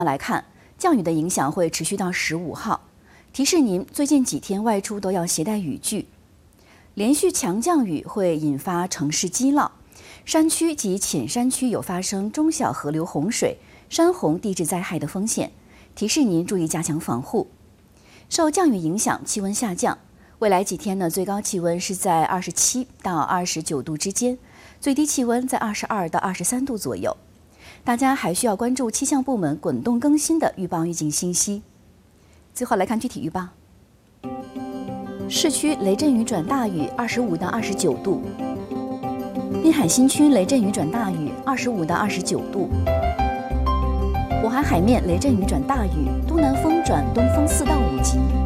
来看，降雨的影响会持续到15号，提示您最近几天外出都要携带雨具。连续强降雨会引发城市积涝，山区及浅山区有发生中小河流洪水、山洪地质灾害的风险，提示您注意加强防护。受降雨影响，气温下降，未来几天呢，最高气温是在27到29度之间，最低气温在22到23度左右。大家还需要关注气象部门滚动更新的预报预警信息。最后来看具体预报。市区雷阵雨转大雨，25到29度；滨海新区雷阵雨转大雨，25到29度；渤海海面雷阵雨转大雨，东南风转东风4到5级。